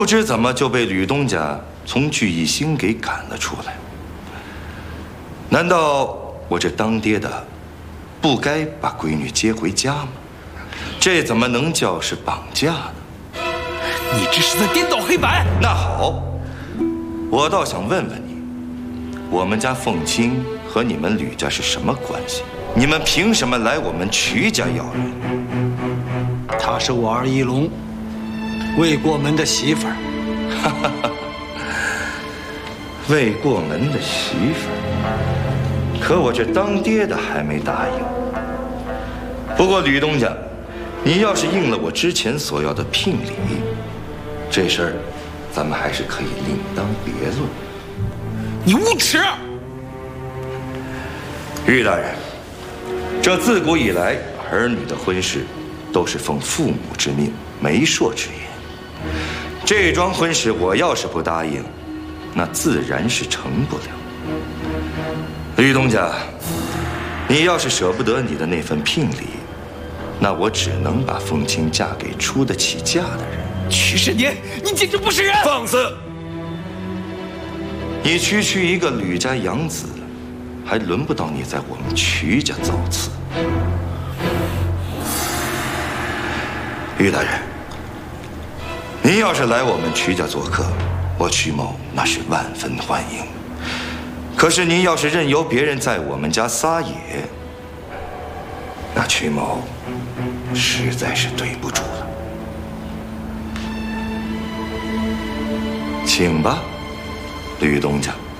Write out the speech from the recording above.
不知怎么就被吕东家从聚义兴给赶了出来。难道我这当爹的不该把闺女接回家吗？这怎么能叫是绑架呢？ 你这是在颠倒黑白。 那好，我倒想问问你，我们家凤青和你们吕家是什么关系？你们凭什么来我们瞿家要人？ 她是我二一龙未过门的媳妇儿。 未过门的媳妇儿，可我这当爹的还没答应。不过吕东家，你要是应了我之前所要的聘礼，这事儿咱们还是可以另当别论。 你无耻！ 玉大人，这自古以来，儿女的婚事都是奉父母之命、媒妁之言。这桩婚事我要是不答应，那自然是成不了。吕东家，你要是舍不得你的那份聘礼，那我只能把凤青嫁给出得起嫁的人。 瞿世年，你简直不是人！ 放肆！你区一个吕家养子，还轮不到你在我们瞿家造次。玉大人，您要是来我们瞿家做客，我瞿某那是万分欢迎。可是您要是任由别人在我们家撒野，那瞿某实在是对不住了。请吧，吕东家。